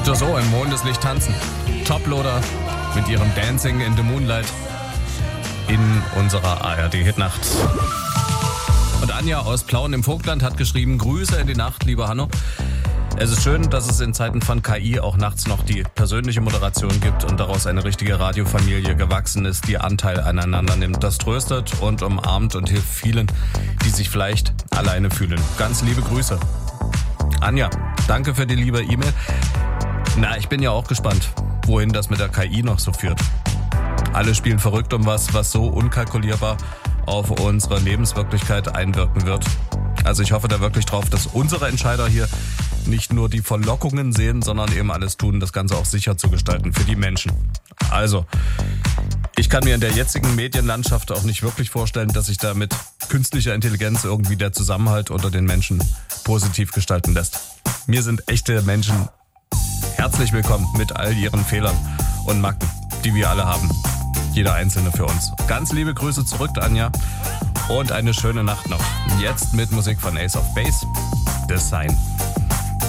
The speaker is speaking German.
Victor So im Mondeslicht tanzen. Toploader mit ihrem Dancing in the Moonlight in unserer ARD-Hitnacht. Und Anja aus Plauen im Vogtland hat geschrieben, Grüße in die Nacht, lieber Hanno. Es ist schön, dass es in Zeiten von KI auch nachts noch die persönliche Moderation gibt und daraus eine richtige Radiofamilie gewachsen ist, die Anteil aneinander nimmt. Das tröstet und umarmt und hilft vielen, die sich vielleicht alleine fühlen. Ganz liebe Grüße. Anja, danke für die liebe E-Mail. Na, ich bin ja auch gespannt, wohin das mit der KI noch so führt. Alle spielen verrückt um was so unkalkulierbar auf unsere Lebenswirklichkeit einwirken wird. Also ich hoffe da wirklich drauf, dass unsere Entscheider hier nicht nur die Verlockungen sehen, sondern eben alles tun, das Ganze auch sicher zu gestalten für die Menschen. Also, ich kann mir in der jetzigen Medienlandschaft auch nicht wirklich vorstellen, dass sich da mit künstlicher Intelligenz irgendwie der Zusammenhalt unter den Menschen positiv gestalten lässt. Mir sind echte Menschen herzlich willkommen mit all ihren Fehlern und Macken, die wir alle haben. Jeder einzelne für uns. Ganz liebe Grüße zurück, Anja. Und eine schöne Nacht noch. Jetzt mit Musik von Ace of Base, The Sign.